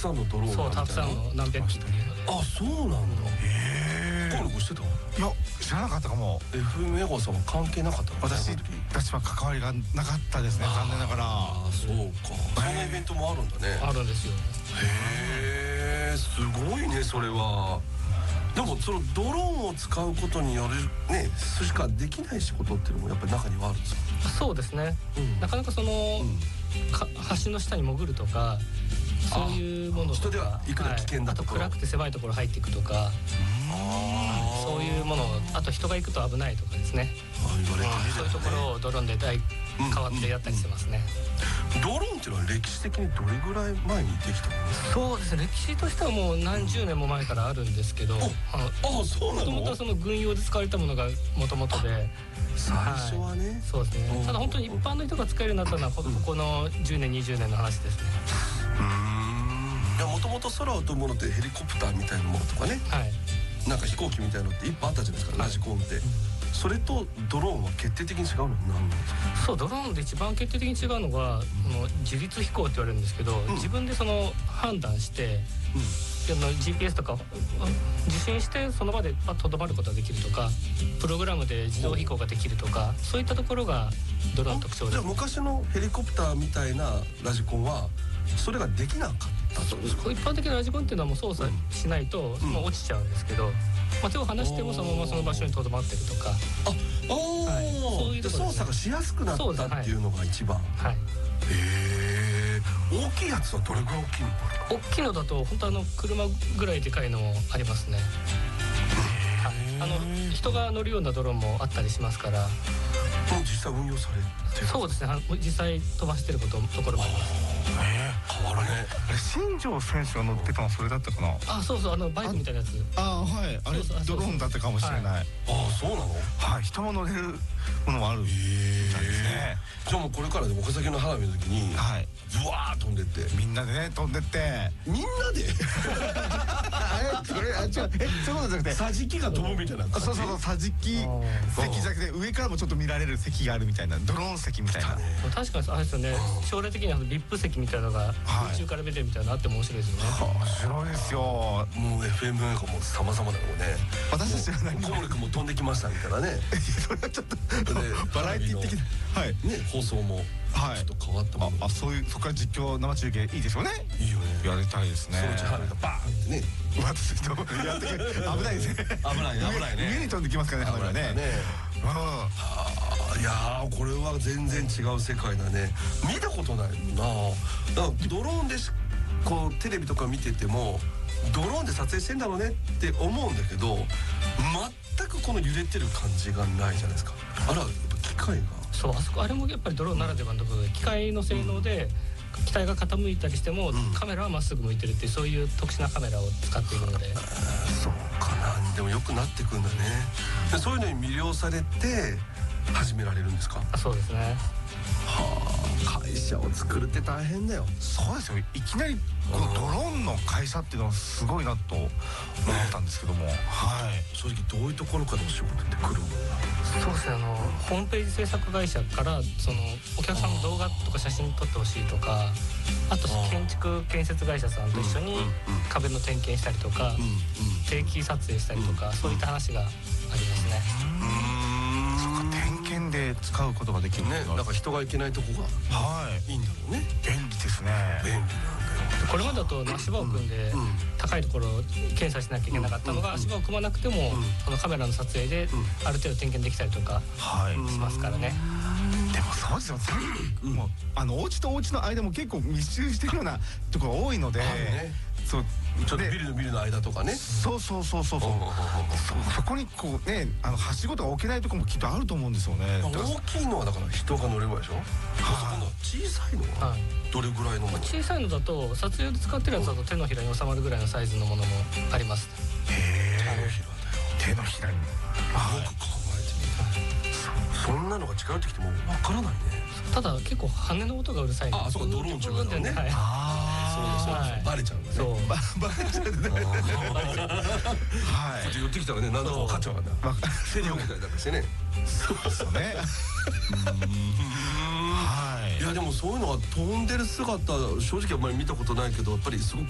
さんのドローンがそう、たくさんの何百機っていうので。 あ、そうなんだ。河野君知ってた？ いや、知らなかったかも。 FM エゴさんは関係なかったの？ 私たちは関わりがなかったですね、残念ながら。 ああ、そうか。そんなイベントもあるんだね。 あるんですよ。 へえ、すごいね、それは。でもそのドローンを使うことによるね、そしかできない仕事っていうのもやっぱり中にはあるんですか？ そうですね。なかなかその橋の下に潜るとか、そういうものとか、 人では行くの危険だとか、 あと暗くて狭いところ入っていくとか、そういうものを、あと人が行くと危ないとかですね。 言われてみそういうところをドローンで変わってやったりしてますね。 ドローンっていうのは歴史的にどれぐらい前にできたものですか？ そうですね、歴史としてはもう何十年も前からあるんですけど、 そうなの？ もともとその軍用で使われたものがもともとで、 最初はね、 そうですね。ただ本当に一般の人が使えるようになったのはここの10年20年の話ですね。 もともと空を飛ぶものってヘリコプターみたいなものとかね、なんか飛行機みたいなのっていっぱいあったじゃないですか、ラジコンって。それとドローンは決定的に違うのは何なんですか？ そう、ドローンで一番決定的に違うのが自律飛行って言われるんですけど、自分でその判断して、GPS とか受信してその場でとどまることができるとか、プログラムで自動飛行ができるとか、そういったところがドローンの特徴です。 じゃあ昔のヘリコプターみたいなラジコンはそれができなかった？ そうです。一般的なラジコンっていうのはもう操作しないともう落ちちゃうんですけど、手を離してもそのままその場所にとどまってるとか、 そういう操作がしやすくなったっていうのが一番。大きいやつはどれぐらい大きいの？ 大きいのだと本当車ぐらいでかいのもありますね。人が乗るようなドローンもあったりしますから。 もう実際運用されてる？ そうですね、実際飛ばしてるところもあります。 変わるね。 新庄選手が乗ってたのそれだったかな？ そうそう、バイクみたいなやつ。 はい、あれドローンだったかもしれない。 そうなの？ はい、人も乗れるものもあるみたいですね。 じゃあもうこれからでも岡崎の花火の時にブワー飛んでってみんなでね、飛んでって、 みんなでそれ違う、そういうことじゃなくて桟敷が飛ぶみたいな感じ？ そう桟敷席じゃなくて上からもちょっと見られる席があるみたいな、ドローン席みたいな。 確かにあれですよね、将来的にはVIP席みたいなのが宇宙から見てるみたいなのあっても面白いですよね。 面白いですよ。 もう FM がもう様々だろうね。 私たちは小森君も飛んできましたみたいなね。 それはちょっとバラエティ的な放送もちょっと変わったもの。 そういう、そこから実況生中継いいですよね。 いいよね。 やりたいですね。 そのうち花火がバーンってね。 私とやって危ないですね。 危ないね。 上に飛んできますからね、花火はね。 いやこれは全然違う世界だね。見たことないな。ドローンでこうテレビとか見ててもドローンで撮影してんだろうねって思うんだけど、全くこの揺れてる感じがないじゃないですか。あれはやっぱ機械が。 そう、あれもやっぱりドローンならではの部分で、機械の性能で機体が傾いたりしてもカメラはまっすぐ向いてるっていう、そういう特殊なカメラを使っているので。 そうかな。でも良くなってくんだね。でそういうのに魅了されて始められるんですか？ そうですね。 会社を作るって大変だよ。 そうですよ。いきなりこのドローンの会社っていうのはすごいなと思ったんですけども、 正直どういうところからお仕事って来るものなんですか？ そうですね、ホームページ制作会社からお客さんの動画とか写真撮ってほしいとか、あと建設会社さんと一緒に壁の点検したりとか、定期撮影したりとか、そういった話がありますね。 そうか、点検で使うことができるね。 なんか人が行けないとこがいいんだろうね。 便利ですね。 便利なんだよ。 これまでだと足場を組んで高いところを検査しなきゃいけなかったのが、足場を組まなくてもこのカメラの撮影である程度点検できたりとかしますからね。 でもそうですよ。もうお家とお家の間も結構密集してるようなところ多いので、 そうちょっとビルの間とかね。 そうそこにこうね、はしごとか置けないところもきっとあると思うんですよね。 大きいのはだから人が乗れるでしょ。今度は小さいのはどれぐらいのもの？小さいのだと撮影で使ってるやつだと手のひらに収まるぐらいのサイズのものもあります。 手のひらに。よく考えてみた。そんなのが近寄ってきてもわからないね。 ただ結構羽の音がうるさい。 そうか、ドローン中だね。そうバレちゃうんだね。 そうバレちゃうね。 こっち寄ってきたらね、なんだか分かっちゃうからな。手に置けたりなんかしてね。 そうですね。 いやでもそういうのが飛んでる姿、正直あんまり見たことないけど、やっぱりすごく